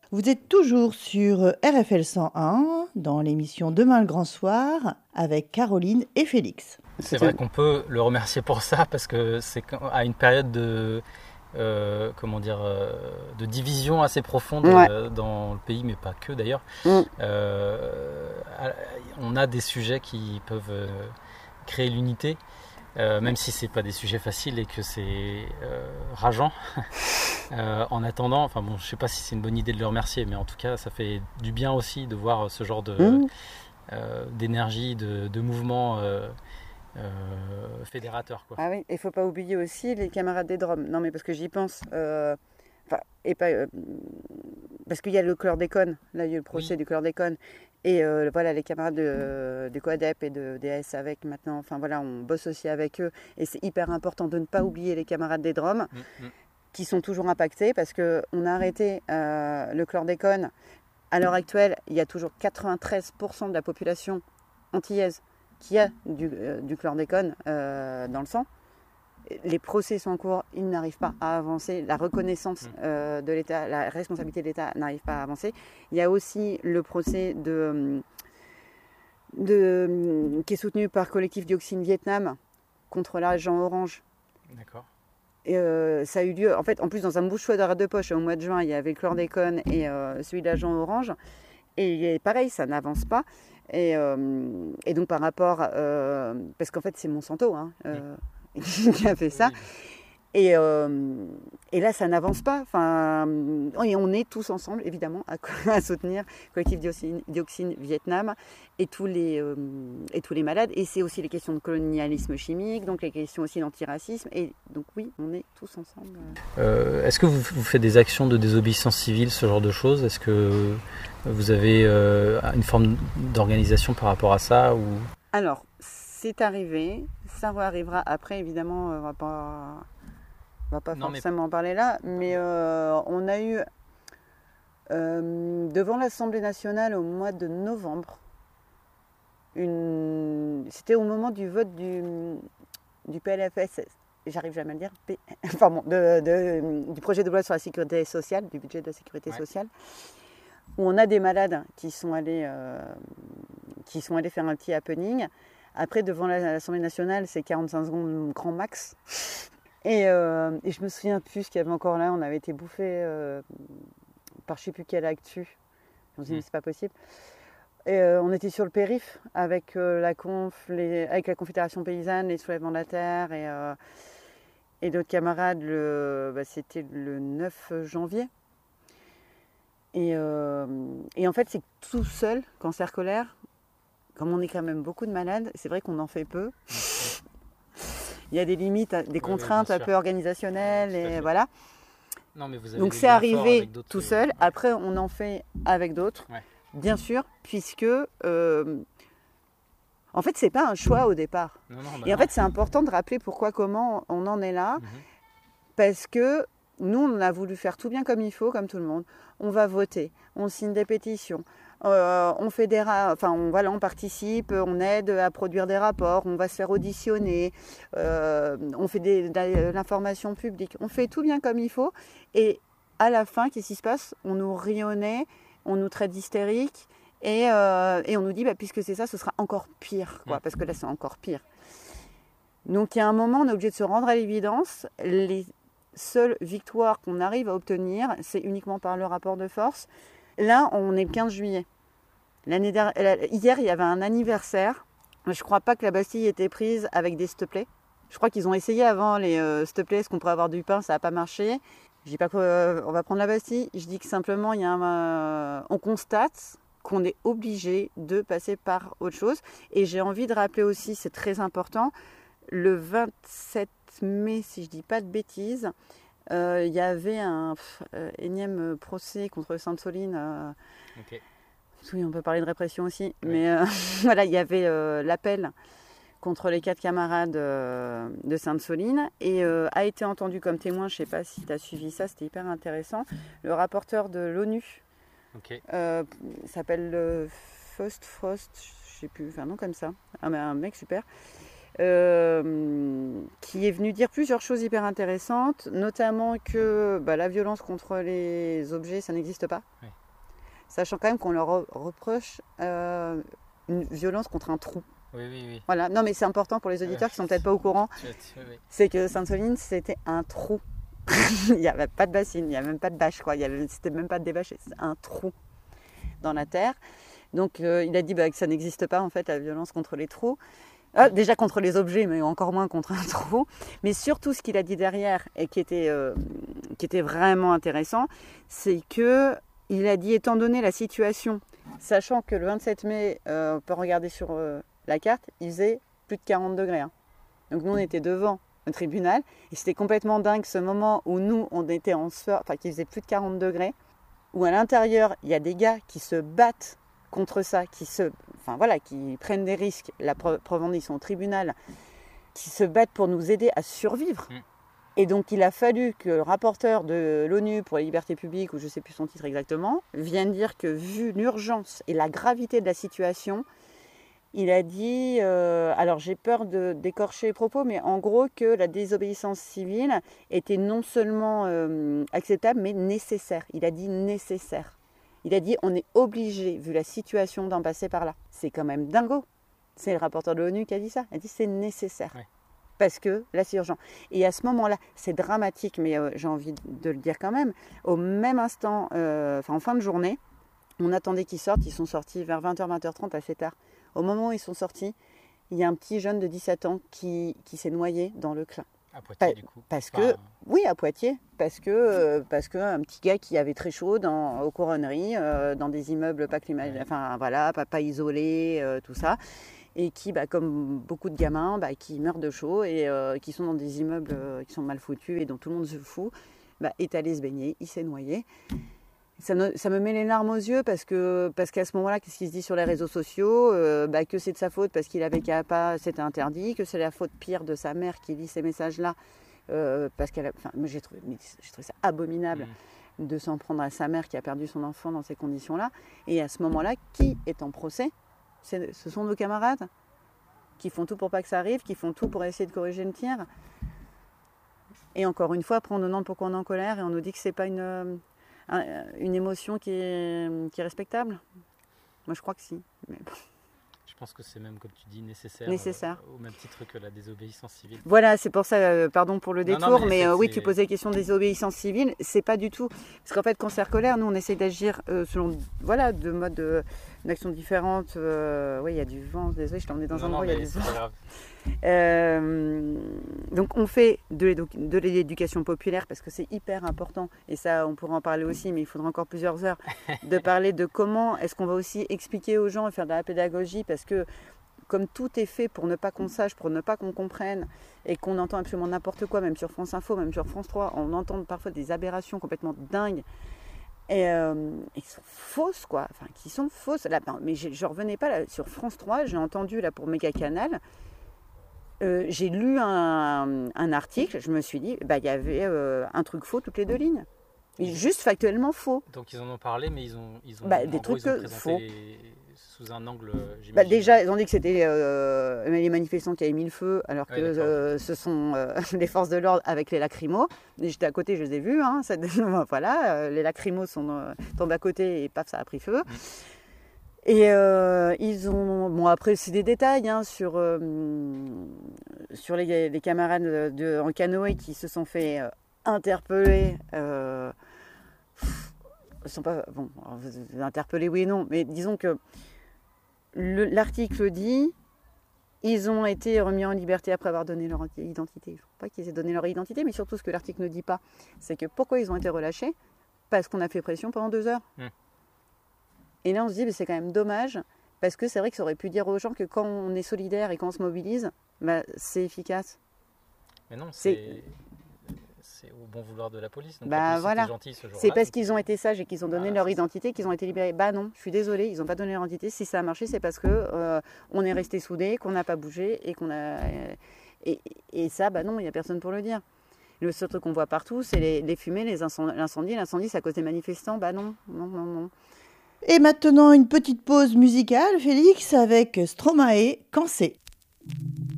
Vous êtes toujours sur RFL 101 dans l'émission Demain le Grand Soir avec Caroline et Félix. C'est vrai qu'on peut le remercier pour ça parce que c'est à une période de de division assez profonde dans le pays, mais pas que d'ailleurs. On a des sujets qui peuvent créer l'unité. Même si c'est pas des sujets faciles et que c'est rageant. En attendant, enfin bon, je sais pas si c'est une bonne idée de le remercier, mais en tout cas, ça fait du bien aussi de voir ce genre d'énergie, de mouvement fédérateur, quoi. Ah oui, il faut pas oublier aussi les camarades des Drômes. Non, mais parce que j'y pense. Parce qu'il y a le chlordécone. Là, il y a eu le procès du chlordécone. Et voilà, les camarades du COADEP et de DS avec maintenant, enfin voilà, on bosse aussi avec eux. Et c'est hyper important de ne pas oublier les camarades des Drômes qui sont toujours impactés parce qu'on a arrêté le chlordécone. À l'heure actuelle, il y a toujours 93% de la population antillaise qui a du chlordécone dans le sang. Les procès sont en cours, ils n'arrivent pas à avancer. La reconnaissance de l'État, la responsabilité de l'État n'arrive pas à avancer. Il y a aussi le procès qui est soutenu par Collectif Dioxine Vietnam contre l'agent Orange. D'accord. Et ça a eu lieu, en fait, en plus dans un mouchoir de poche au mois de juin, il y avait le chlordécone et celui de l'agent Orange. Et pareil, ça n'avance pas. Et donc par rapport, parce qu'en fait c'est Monsanto qui a fait ça, et là ça n'avance pas. Enfin, et on est tous ensemble évidemment à soutenir Collectif Dioxine Vietnam et tous les malades. Et c'est aussi les questions de colonialisme chimique, donc les questions aussi d'antiracisme. Et donc oui, on est tous ensemble. Est-ce que vous faites des actions de désobéissance civile, ce genre de choses? Est-ce que vous avez une forme d'organisation par rapport à ça ou... Alors, c'est arrivé, ça arrivera après, évidemment, on va pas forcément en parler là, mais on a eu, devant l'Assemblée nationale au mois de novembre, c'était au moment du vote du PLFSS, j'arrive jamais à le dire, du projet de loi sur la sécurité sociale, du budget de la sécurité sociale, où on a des malades qui sont allés faire un petit happening. Après, devant l'Assemblée nationale, c'est 45 secondes grand max. Et je me souviens plus ce qu'il y avait encore là. On avait été bouffé par je ne sais plus quelle actu. Je me suis dit, c'est pas possible. Et on était sur le périph' avec avec la Confédération paysanne, les soulèvements de la terre et d'autres camarades. C'était le 9 janvier. Et en fait, c'est tout seul, cancer scolaire, comme on est quand même beaucoup de malades, c'est vrai qu'on en fait peu. Il y a des limites, des contraintes un peu organisationnelles, et voilà. Non, mais vous avez donc c'est arrivé tout seul, après on en fait avec d'autres, bien sûr, puisque en fait c'est pas un choix au départ. Et en fait c'est important de rappeler pourquoi, comment on en est là, parce que nous, on a voulu faire tout bien comme il faut, comme tout le monde. On va voter, on signe des pétitions, on fait on participe, on aide à produire des rapports, on va se faire auditionner, on fait de l'information publique. On fait tout bien comme il faut. Et à la fin, qu'est-ce qui se passe? On nous rionnait, on nous traite d'hystériques et on nous dit, puisque c'est ça, ce sera encore pire, quoi, parce que là, c'est encore pire. Donc, il y a un moment, on est obligé de se rendre à l'évidence. Les seule victoire qu'on arrive à obtenir, c'est uniquement par le rapport de force. Là, on est le 15 juillet. Hier, il y avait un anniversaire. Je ne crois pas que la Bastille était prise avec des s'il te plaît. Je crois qu'ils ont essayé avant les s'il te plaît, est-ce qu'on pourrait avoir du pain? Ça n'a pas marché. Je dis pas qu'on va prendre la Bastille. Je dis que simplement, on constate qu'on est obligé de passer par autre chose. Et j'ai envie de rappeler aussi, c'est très important, le 27 mai, si je dis pas de bêtises, il y avait un énième procès contre Sainte-Soline. Oui, on peut parler de répression aussi, mais voilà, il y avait l'appel contre les 4 camarades de Sainte-Soline et a été entendu comme témoin. Je ne sais pas si tu as suivi ça, c'était hyper intéressant. Le rapporteur de l'ONU s'appelle Frost, je ne sais plus, un nom comme ça, un mec super. qui est venu dire plusieurs choses hyper intéressantes, notamment que la violence contre les objets, ça n'existe pas. Oui. Sachant quand même qu'on leur reproche une violence contre un trou. Oui. Voilà. Non, mais c'est important pour les auditeurs qui sont peut-être pas au courant. C'est que Sainte-Soline, c'était un trou. Il n'y avait pas de bassine, il n'y avait même pas de bâche, quoi. C'était même pas des bâches, c'était un trou dans la terre. Donc il a dit que ça n'existe pas en fait, la violence contre les trous. Déjà contre les objets, mais encore moins contre un trou. Mais surtout ce qu'il a dit derrière et qui était vraiment intéressant, c'est que il a dit, étant donné la situation, sachant que le 27 mai, on peut regarder sur la carte, il faisait plus de 40 degrés. Hein. Donc nous on était devant le tribunal et c'était complètement dingue ce moment où nous on était en sueur, enfin qui faisait plus de 40 degrés, où à l'intérieur il y a des gars qui se battent contre ça, qui prennent des risques, la preuve en est, ils sont au tribunal, qui se battent pour nous aider à survivre. Et donc il a fallu que le rapporteur de l'ONU pour les libertés publiques, ou je ne sais plus son titre exactement, vienne dire que vu l'urgence et la gravité de la situation, il a dit, alors j'ai peur d'écorcher les propos, mais en gros que la désobéissance civile était non seulement acceptable, mais nécessaire. Il a dit nécessaire. Il a dit on est obligé, vu la situation, d'en passer par là. C'est quand même dingo. C'est le rapporteur de l'ONU qui a dit ça. Il a dit c'est nécessaire. Ouais. Parce que là c'est urgent. Et à ce moment-là, c'est dramatique, mais j'ai envie de le dire quand même. Au même instant, en fin de journée, on attendait qu'ils sortent. Ils sont sortis vers 20h, 20h30, assez tard. Au moment où ils sont sortis, il y a un petit jeune de 17 ans qui s'est noyé dans le Clin. À Poitiers, du coup. Oui, à Poitiers. Parce que un petit gars qui avait très chaud aux couronneries, dans des immeubles pas climatisés, pas isolés, tout ça. Et qui, comme beaucoup de gamins, qui meurent de chaud et qui sont dans des immeubles qui sont mal foutus et dont tout le monde se fout, est allé se baigner, il s'est noyé. Ça me met les larmes aux yeux parce qu'à ce moment-là, qu'est-ce qu'il se dit sur les réseaux sociaux, que c'est de sa faute parce qu'il avait qu'à pas, c'était interdit, que c'est la faute pire de sa mère qui lit ces messages-là, parce moi j'ai trouvé ça abominable de s'en prendre à sa mère qui a perdu son enfant dans ces conditions-là. Et à ce moment-là, qui est en procès ? Ce sont nos camarades qui font tout pour pas que ça arrive, qui font tout pour essayer de corriger le tir. Et encore une fois, après on nous demande pourquoi on est en colère et on nous dit que c'est pas une émotion qui est respectable. Moi je crois que si. Mais bon. Je pense que c'est même, comme tu dis, nécessaire. Au même titre que la désobéissance civile. Voilà, c'est pour ça, pardon pour le détour, mais oui, tu posais la question des désobéissances civiles, c'est pas du tout. Parce qu'en fait, quand c'est colère, nous on essaie d'agir selon deux modes d'action différentes. Oui, il y a du vent, désolé, je t'en ai dans un endroit, il y a du vent. Donc on fait de l'éducation populaire parce que c'est hyper important et ça on pourra en parler aussi, mais il faudra encore plusieurs heures de parler de comment est-ce qu'on va aussi expliquer aux gens et faire de la pédagogie, parce que comme tout est fait pour ne pas qu'on sache, pour ne pas qu'on comprenne et qu'on entend absolument n'importe quoi, même sur France Info, même sur France 3, on entend parfois des aberrations complètement dingues et qui sont fausses quoi, qui sont fausses là, mais je revenais pas là, sur France 3, j'ai entendu là pour Méga Canal. J'ai lu un article, je me suis dit, il y avait un truc faux toutes les deux lignes. Juste factuellement faux. Donc ils en ont parlé, mais ils ont des trucs faux. Sous un angle, j'imagine. Déjà, ils ont dit que c'était les manifestants qui avaient mis le feu, alors que ce sont les forces de l'ordre avec les lacrymos. J'étais à côté, je les ai vus. Les lacrymos sont tombés à côté et paf, ça a pris feu. Et ils ont... Bon, après, c'est des détails sur les camarades en canoë qui se sont fait interpeller. Ils sont pas... Bon, interpellés, oui et non, mais disons que l'article dit ils ont été remis en liberté après avoir donné leur identité. Je ne crois pas qu'ils aient donné leur identité, mais surtout ce que l'article ne dit pas, c'est que pourquoi ils ont été relâchés ? Parce qu'on a fait pression pendant 2 heures. Et là, on se dit, c'est quand même dommage, parce que c'est vrai que ça aurait pu dire aux gens que quand on est solidaire et quand on se mobilise, c'est efficace. Mais non, c'est au bon vouloir de la police. Donc voilà. Gentil ce jour-là, c'est parce qu'ils ont été sages et qu'ils ont donné leur identité qu'ils ont été libérés. Non, je suis désolée, ils n'ont pas donné leur identité. Si ça a marché, c'est parce que on est resté soudés, qu'on n'a pas bougé et qu'on a... Et ça, non, il n'y a personne pour le dire. Le seul truc qu'on voit partout, c'est les fumées, l'incendie. L'incendie, c'est à cause des manifestants. Non. Et maintenant, une petite pause musicale, Félix, avec Stromae, Quand c'est.